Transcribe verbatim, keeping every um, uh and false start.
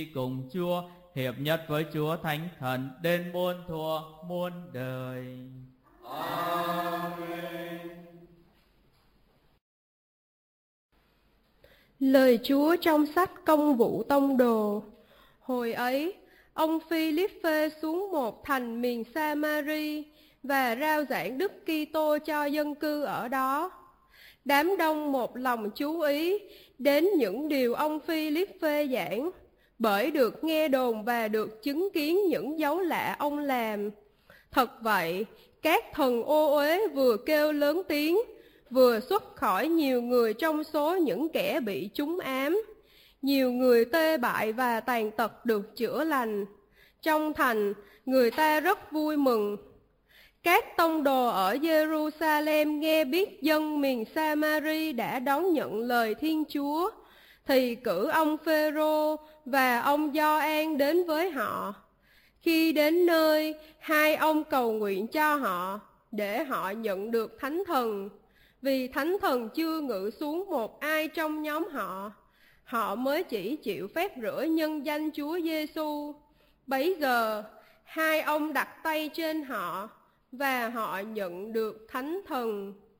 cùng Chúa, hiệp nhất với Chúa Thánh Thần đến muôn thuở muôn đời. Amen. Lời Chúa trong sách Công vụ Tông đồ. Hồi ấy, ông Phi-líp-phê xuống một thành miền Sa-ma-ri và rao giảng Đức Kitô cho dân cư ở đó. Đám đông một lòng chú ý đến những điều ông Phi-líp-phê giảng, bởi được nghe đồn và được chứng kiến những dấu lạ ông làm. Thật vậy, các thần ô uế vừa kêu lớn tiếng, vừa xuất khỏi nhiều người trong số những kẻ bị trúng ám. Nhiều người tê bại và tàn tật được chữa lành. Trong thành, người ta rất vui mừng. Các tông đồ ở Jerusalem nghe biết dân miền Sa-ma-ri đã đón nhận lời Thiên Chúa, thì cử ông Phêrô và ông Gioan đến với họ. Khi đến nơi, hai ông cầu nguyện cho họ, để họ nhận được Thánh Thần, vì Thánh Thần chưa ngự xuống một ai trong nhóm họ. Họ mới chỉ chịu phép rửa nhân danh Chúa Giêsu. Bấy giờ, hai ông đặt tay trên họ, và họ nhận được Thánh Thần.